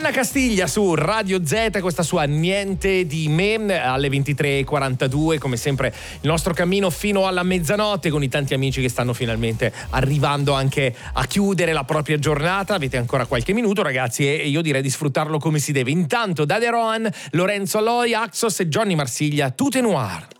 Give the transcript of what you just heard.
Anna Castiglia su Radio Z, questa sua Niente di me, alle 23:42, come sempre il nostro cammino fino alla mezzanotte con i tanti amici che stanno finalmente arrivando anche a chiudere la propria giornata. Avete ancora qualche minuto, ragazzi, e io direi di sfruttarlo come si deve. Intanto Dade Rohan, Lorenzo Aloy, Axos e Johnny Marsiglia, Tout est noir.